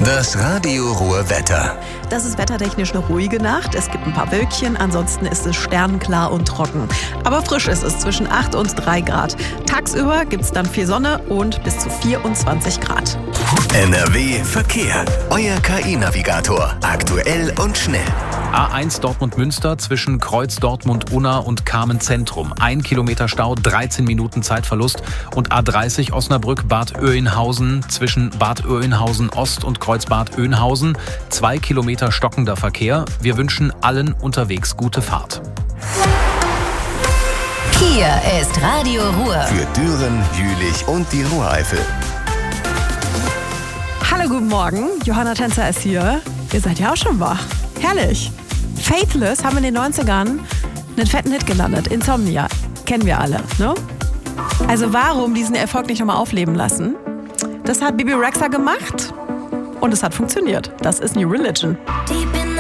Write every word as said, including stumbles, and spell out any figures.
Das Radio Ruhr Wetter. Das ist wettertechnisch eine ruhige Nacht. Es gibt ein paar Wölkchen, ansonsten ist es sternklar und trocken. Aber frisch ist es, zwischen acht und drei Grad. Tagsüber gibt es dann viel Sonne und bis zu vierundzwanzig Grad. N R W Verkehr. Euer K I-Navigator. Aktuell und schnell. A eins Dortmund-Münster zwischen Kreuz Dortmund-Unna und Kamen-Zentrum. Ein Kilometer Stau, dreizehn Minuten Zeitverlust. Und A dreißig Osnabrück-Bad Oeynhausen zwischen Bad Oeynhausen-Ost und Kreuzbad Oeynhausen. Zwei Kilometer stockender Verkehr. Wir wünschen allen unterwegs gute Fahrt. Hier ist Radio Ruhr. Für Düren, Jülich und die Ruhreifel. Hallo, guten Morgen. Johanna Tänzer ist hier. Ihr seid ja auch schon wach. Herrlich. Faithless haben in den neunzigern einen fetten Hit gelandet. Insomnia. Kennen wir alle, ne? Also warum diesen Erfolg nicht nochmal aufleben lassen? Das hat Bebe Rexha gemacht und es hat funktioniert. Das ist New Religion.